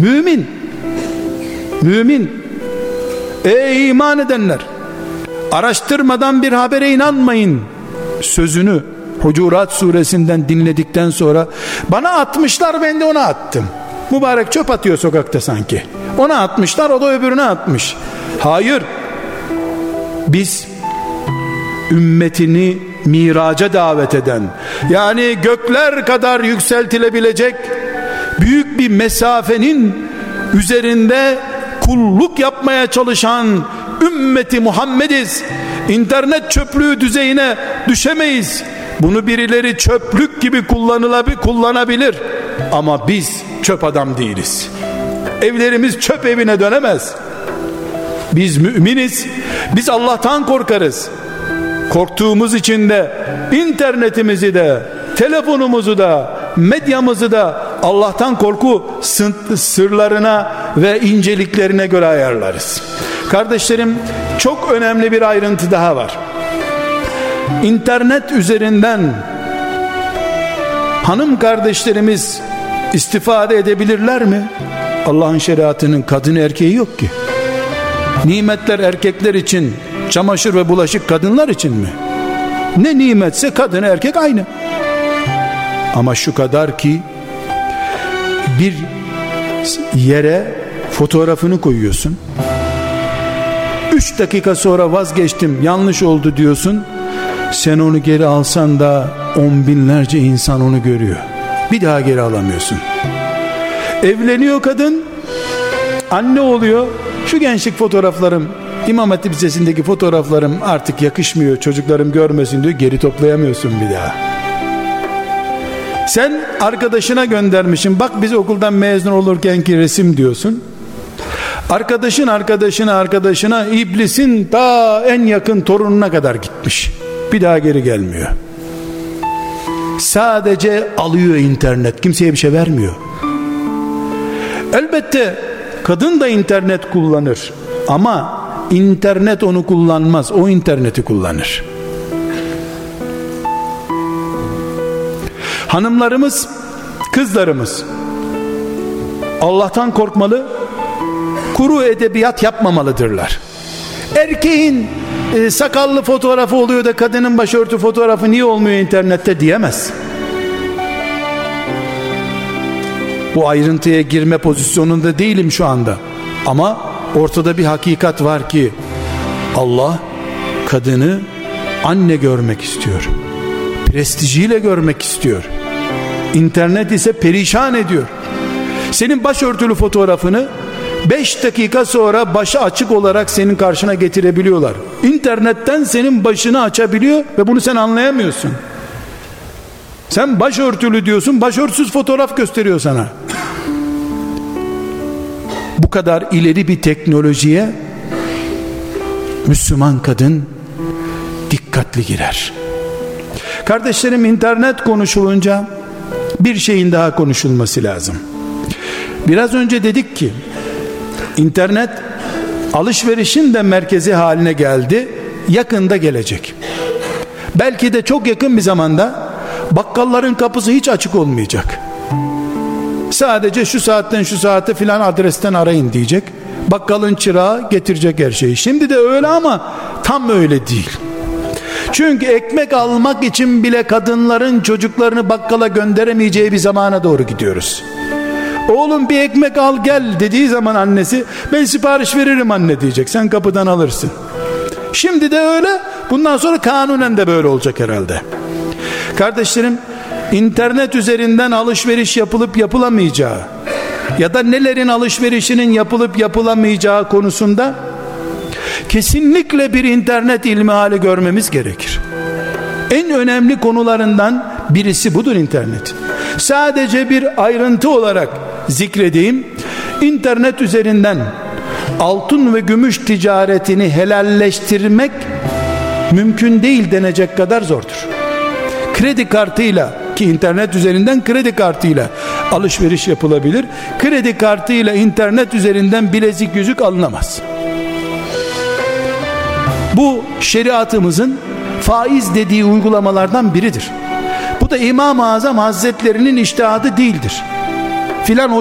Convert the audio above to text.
Mümin, ey iman edenler, araştırmadan bir habere inanmayın sözünü Hucurat suresinden dinledikten sonra bana atmışlar, ben de ona attım. Mübarek çöp atıyor sokakta sanki. Ona atmışlar, o da öbürüne atmış. Hayır, biz ümmetini miraca davet eden, yani gökler kadar yükseltilebilecek büyük bir mesafenin üzerinde kulluk yapmaya çalışan ümmeti Muhammediz. İnternet çöplüğü düzeyine düşemeyiz. Bunu birileri çöplük gibi kullanabilir ama biz çöp adam değiliz. Evlerimiz çöp evine dönemez. Biz müminiz. Biz Allah'tan korkarız. Korktuğumuz için de internetimizi de, telefonumuzu da, medyamızı da Allah'tan korku sırlarına ve inceliklerine göre ayarlarız. Kardeşlerim, çok önemli bir ayrıntı daha var. İnternet üzerinden hanım kardeşlerimiz istifade edebilirler mi? Allah'ın şeriatının kadın erkeği yok ki. Nimetler erkekler için, çamaşır ve bulaşık kadınlar için mi? Ne nimetse kadın erkek aynı. Ama şu kadar ki bir yere fotoğrafını koyuyorsun, 3 dakika sonra vazgeçtim, yanlış oldu diyorsun. Sen onu geri alsan da 10 binlerce insan onu görüyor. Bir daha geri alamıyorsun. Evleniyor kadın, anne oluyor. Şu gençlik fotoğraflarım, İmam Hatip Lisesi'ndeki fotoğraflarım artık yakışmıyor, çocuklarım görmesin diyor, geri toplayamıyorsun bir daha. Sen arkadaşına göndermişsin, bak biz okuldan mezun olurkenki resim diyorsun. Arkadaşına iblisin ta en yakın torununa kadar gitmiş. Bir daha geri gelmiyor. Sadece alıyor internet, kimseye bir şey vermiyor. Elbette kadın da internet kullanır ama internet onu kullanmaz, o interneti kullanır. Hanımlarımız, kızlarımız Allah'tan korkmalı, kuru edebiyat yapmamalıdırlar. Erkeğin sakallı fotoğrafı oluyor da kadının başörtü fotoğrafı niye olmuyor internette diyemez. Bu ayrıntıya girme pozisyonunda değilim şu anda. Ama ortada bir hakikat var ki Allah kadını anne görmek istiyor. Prestijiyle görmek istiyor. İnternet ise perişan ediyor. Senin başörtülü fotoğrafını 5 dakika sonra başı açık olarak senin karşına getirebiliyorlar. İnternetten senin başını açabiliyor ve bunu sen anlayamıyorsun. Sen başörtülü diyorsun, başörtüsüz fotoğraf gösteriyor sana. Bu kadar ileri bir teknolojiye Müslüman kadın dikkatli girer. Kardeşlerim, internet konuşulunca bir şeyin daha konuşulması lazım. Biraz önce dedik ki internet alışverişin de merkezi haline geldi. Yakında gelecek. Belki de çok yakın bir zamanda bakkalların kapısı hiç açık olmayacak. Sadece şu saatten şu saate filan adresten arayın diyecek. Bakkalın çırağı getirecek her şeyi. Şimdi de öyle ama tam öyle değil. Çünkü ekmek almak için bile kadınların çocuklarını bakkala gönderemeyeceği bir zamana doğru gidiyoruz. Oğlum bir ekmek al gel dediği zaman annesi, ben sipariş veririm anne diyecek. Sen kapıdan alırsın. Şimdi de öyle. Bundan sonra kanunen de böyle olacak herhalde. Kardeşlerim, internet üzerinden alışveriş yapılıp yapılamayacağı ya da nelerin alışverişinin yapılıp yapılamayacağı konusunda kesinlikle bir internet ilmihali görmemiz gerekir. En önemli konularından birisi budur internet. Sadece bir ayrıntı olarak zikredeyim. İnternet üzerinden altın ve gümüş ticaretini helalleştirmek mümkün değil denecek kadar zordur. Kredi kartıyla, ki internet üzerinden kredi kartıyla alışveriş yapılabilir. Kredi kartıyla internet üzerinden bilezik, yüzük alınamaz. Bu şeriatımızın faiz dediği uygulamalardan biridir. Bu da İmam-ı Azam Hazretlerinin içtihadı değildir. Filan